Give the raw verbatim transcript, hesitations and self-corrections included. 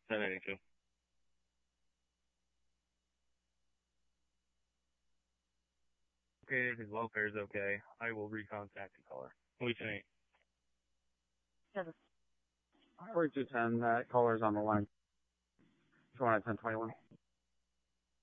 ten eighty-two. Okay, his welfare is okay. I will recontact the caller. We can eight. Highway two ten, that caller's on the line. two one ten twenty-one.